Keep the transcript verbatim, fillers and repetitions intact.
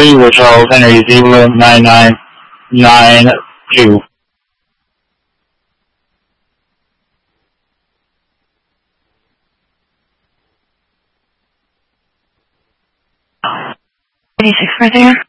River Charles Henry zero nine nine nine two. twenty-six for there.